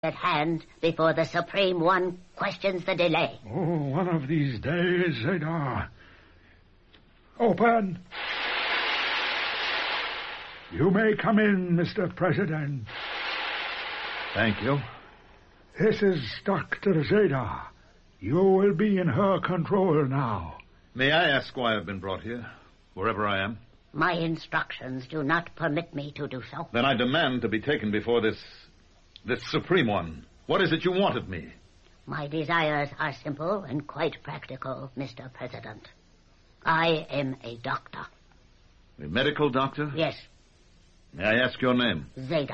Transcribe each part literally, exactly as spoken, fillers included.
at hand before the Supreme One questions the delay. Oh, one of these days, Zeta. Open. You may come in, Mister President. Thank you. This is Doctor Zeta. You will be in her control now. May I ask why I've been brought here, wherever I am? My instructions do not permit me to do so. Then I demand to be taken before this... this Supreme One. What is it you want of me? My desires are simple and quite practical, Mister President. I am a doctor. A medical doctor? Yes. May I ask your name? Zeta.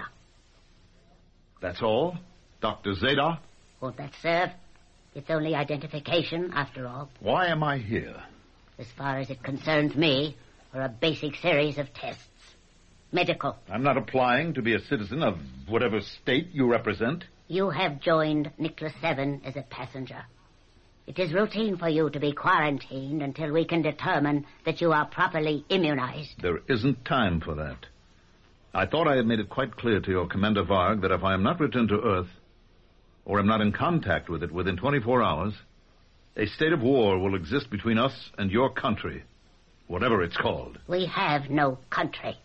That's all? Doctor Zeta? Won't that serve? It's only identification, after all. Why am I here? As far as it concerns me, for a basic series of tests. Medical. I'm not applying to be a citizen of whatever state you represent. You have joined Nicholas Seven as a passenger. It is routine for you to be quarantined until we can determine that you are properly immunized. There isn't time for that. I thought I had made it quite clear to your Commander Varg that if I am not returned to Earth, or am not in contact with it within twenty-four hours, a state of war will exist between us and your country, whatever it's called. We have no country.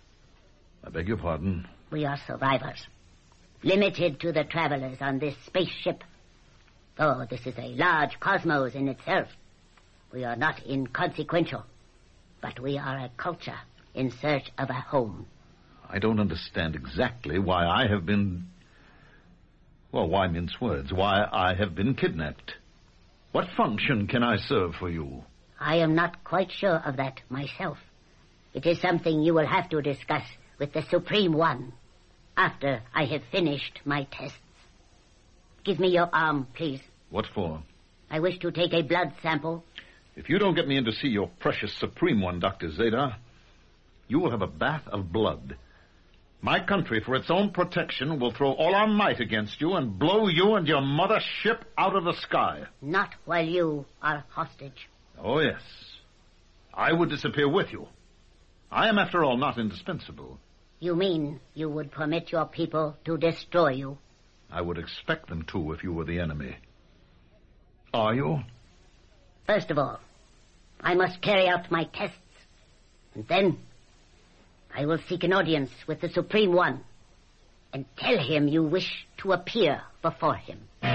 I beg your pardon? We are survivors, limited to the travelers on this spaceship. Oh, this is a large cosmos in itself. We are not inconsequential, but we are a culture in search of a home. I don't understand exactly why I have been... Well, why mince words? Why I have been kidnapped. What function can I serve for you? I am not quite sure of that myself. It is something you will have to discuss with the Supreme One after I have finished my tests. Give me your arm, please. What for? I wish to take a blood sample. If you don't get me in to see your precious Supreme One, Doctor Zeta, you will have a bath of blood. My country, for its own protection, will throw all our might against you and blow you and your mother ship out of the sky. Not while you are hostage. Oh, yes. I would disappear with you. I am, after all, not indispensable. You mean you would permit your people to destroy you? I would expect them to if you were the enemy. Are you? First of all, I must carry out my tests. And then I will seek an audience with the Supreme One and tell him you wish to appear before him.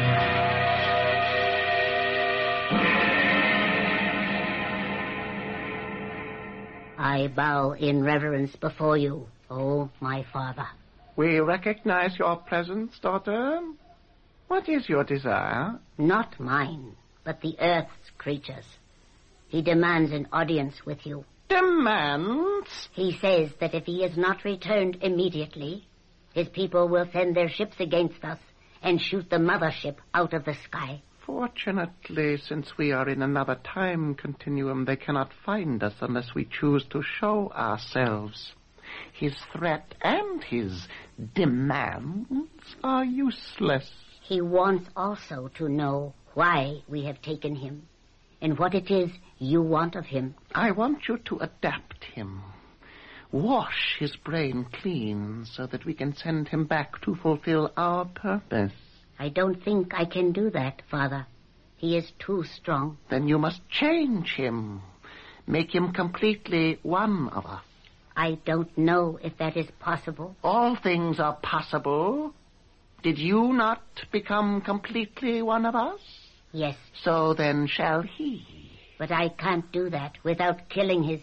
I bow in reverence before you, oh, my father. We recognize your presence, daughter. What is your desire? Not mine, but the Earth's creatures. He demands an audience with you. Demands? He says that if he is not returned immediately, his people will send their ships against us and shoot the mothership out of the sky. Fortunately, since we are in another time continuum, they cannot find us unless we choose to show ourselves. His threat and his demands are useless. He wants also to know why we have taken him and what it is you want of him. I want you to adapt him. Wash his brain clean so that we can send him back to fulfill our purpose. I don't think I can do that, Father. He is too strong. Then you must change him. Make him completely one of us. I don't know if that is possible. All things are possible. Did you not become completely one of us? Yes. So then shall he. But I can't do that without killing his...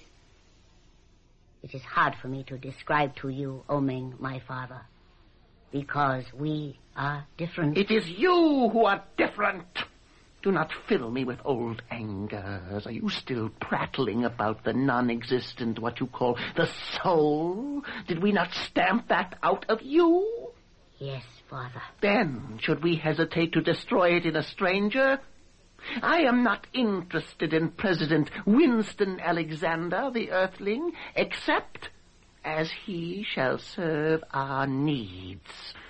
It is hard for me to describe to you, Oming, my father, because we are different. It is you who are different. Do not fill me with old angers. Are you still prattling about the non-existent, what you call the soul? Did we not stamp that out of you? Yes, Father. Then, should we hesitate to destroy it in a stranger? I am not interested in President Winston Alexander, the Earthling, except as he shall serve our needs.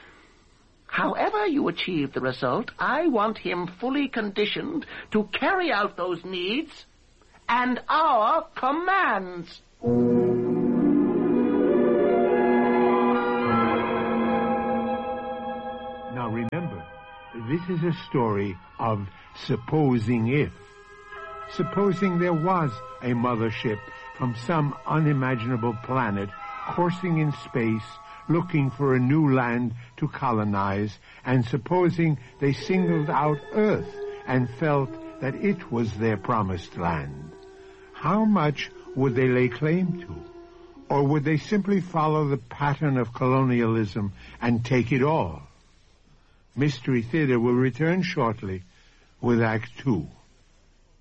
However you achieve the result, I want him fully conditioned to carry out those needs and our commands. Now remember. Remember, this is a story of supposing if. Supposing there was a mothership from some unimaginable planet coursing in space, looking for a new land to colonize, and supposing they singled out Earth and felt that it was their promised land. How much would they lay claim to? Or would they simply follow the pattern of colonialism and take it all? Mystery Theater will return shortly with Act Two.